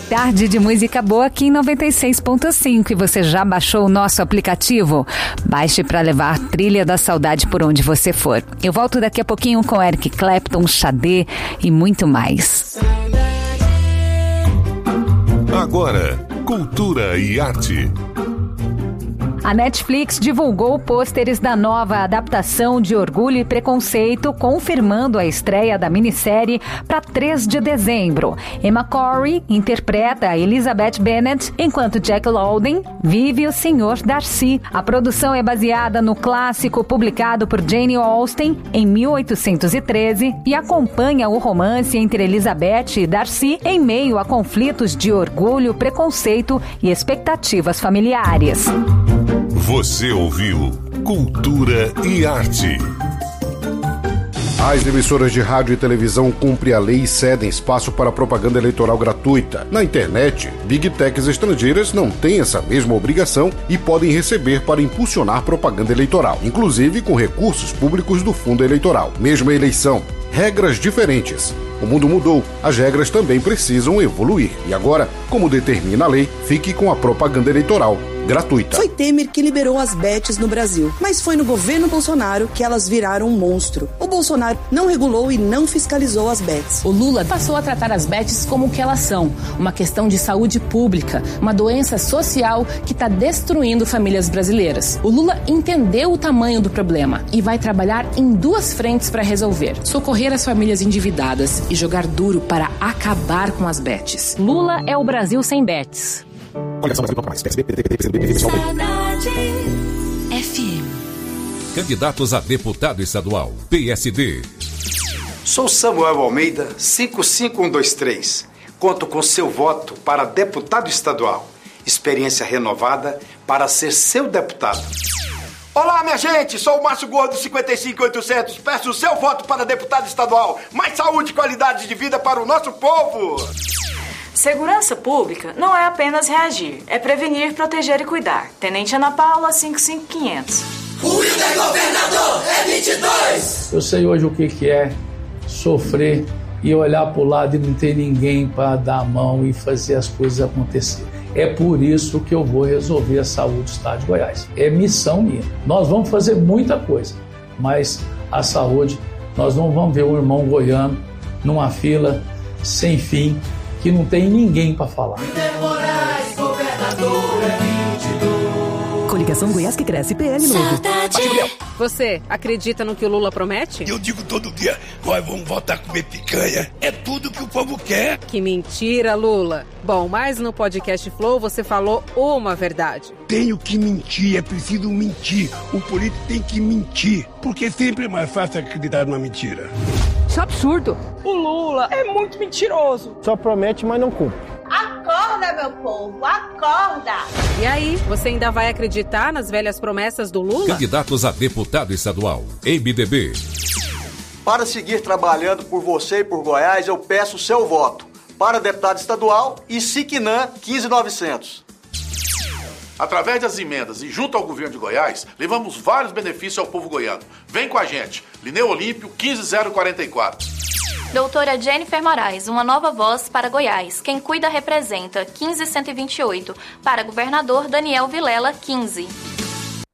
Tarde de música boa aqui em 96.5 e você já baixou o nosso aplicativo? Baixe para levar trilha da saudade por onde você for. Eu volto daqui a pouquinho com Eric Clapton, Xadê e muito mais. Agora, cultura e arte. A Netflix divulgou pôsteres da nova adaptação de Orgulho e Preconceito, confirmando a estreia da minissérie para 3 de dezembro. Emma Corey interpreta a Elizabeth Bennet, enquanto Jack Lowden vive o Sr. Darcy. A produção é baseada no clássico publicado por Jane Austen em 1813 e acompanha o romance entre Elizabeth e Darcy em meio a conflitos de orgulho, preconceito e expectativas familiares. Você ouviu Cultura e Arte. As emissoras de rádio e televisão cumprem a lei e cedem espaço para propaganda eleitoral gratuita. Na internet, Big Techs estrangeiras não têm essa mesma obrigação e podem receber para impulsionar propaganda eleitoral, inclusive com recursos públicos do fundo eleitoral. Mesma eleição, regras diferentes. O mundo mudou, as regras também precisam evoluir. E agora, como determina a lei, fique com a propaganda eleitoral gratuita. Foi Temer que liberou as bets no Brasil, mas foi no governo Bolsonaro que elas viraram um monstro. O Bolsonaro não regulou e não fiscalizou as bets. O Lula passou a tratar as bets como o que elas são, uma questão de saúde pública, uma doença social que está destruindo famílias brasileiras. O Lula entendeu o tamanho do problema e vai trabalhar em duas frentes para resolver: socorrer as famílias endividadas e jogar duro para acabar com as bets. Lula é o Brasil sem bets. FM. Candidatos a deputado estadual, PSD. Sou Samuel Almeida, 55123. Conto com seu voto para deputado estadual. Experiência renovada para ser seu deputado. Olá, minha gente, sou o Márcio Gordo, 55800. Peço o seu voto para deputado estadual. Mais saúde e qualidade de vida para o nosso povo. Segurança pública não é apenas reagir, é prevenir, proteger e cuidar. Tenente Ana Paula, 55500. O líder governador é 22! Eu sei hoje o que é sofrer e olhar para o lado e não ter ninguém para dar a mão e fazer as coisas acontecer. É por isso que eu vou resolver a saúde do estado de Goiás. É missão minha. Nós vamos fazer muita coisa, mas a saúde, nós não vamos ver um irmão goiano numa fila sem fim, que não tem ninguém para falar. Moraes, governador é 22. Coligação Goiás que cresce, PL novo. Você acredita no que o Lula promete? Eu digo todo dia, nós vamos voltar a comer picanha. É tudo que o povo quer. Que mentira, Lula. Bom, mas no podcast Flow você falou uma verdade. Tenho que mentir, é preciso mentir. O político tem que mentir, porque sempre é mais fácil acreditar numa mentira. Isso é absurdo. O Lula é muito mentiroso. Só promete, mas não cumpre. Acorda, meu povo, acorda! E aí, você ainda vai acreditar nas velhas promessas do Lula? Candidatos a deputado estadual, MDB. Para seguir trabalhando por você e por Goiás, eu peço o seu voto para deputado estadual e Siquinã 15900. Através das emendas e junto ao governo de Goiás, levamos vários benefícios ao povo goiano. Vem com a gente. Lineu Olímpio 15044. Doutora Jennifer Moraes, uma nova voz para Goiás. Quem cuida representa 15128. Para governador Daniel Vilela 15.